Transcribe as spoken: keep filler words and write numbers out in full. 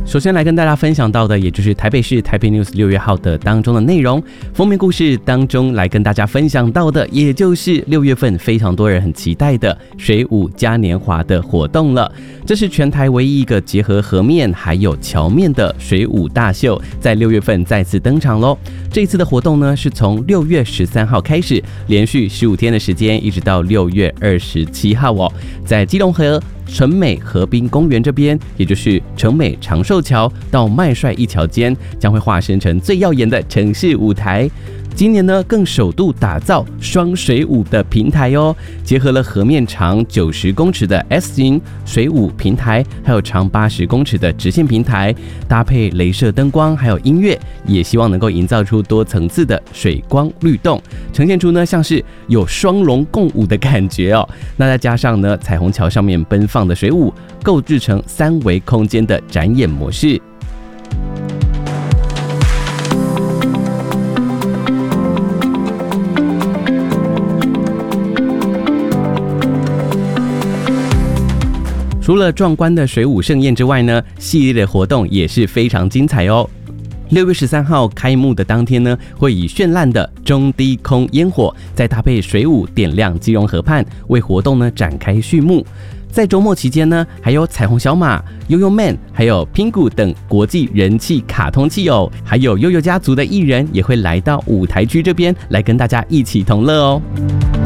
首先来跟大家分享到的，也就是台北市台北 News 六月号的当中的内容。封面故事当中来跟大家分享到的，也就是六月份非常多人很期待的水舞嘉年华的活动了。这是全台唯一一个结合河面还有桥面的水舞大秀，在六月份再次登场咯。这一次的活动呢，是从六月十三号开始，连续十五天的时间，一直到六月二十七号哦，在基隆河城美河滨公园这边，也就是城美长寿桥到麦帅一桥间，将会化身成最耀眼的城市舞台。今年呢，更首度打造双水舞的平台哦，结合了河面长九十公尺的 S 型水舞平台，还有长八十公尺的直线平台，搭配雷射灯光还有音乐，也希望能够营造出多层次的水光律动，呈现出呢像是有双龙共舞的感觉哦。那再加上呢彩虹桥上面奔放的水舞，构制成三维空间的展演模式。除了壮观的水舞盛宴之外呢，系列的活动也是非常精彩哦。六月十三号开幕的当天呢，会以绚烂的中低空烟火，再搭配水舞点亮基隆河畔，为活动呢展开序幕。在周末期间呢，还有彩虹小马、悠悠 Man， 还有 Pingu 等国际人气卡通器偶，还有悠悠家族的艺人也会来到舞台区这边来跟大家一起同乐哦。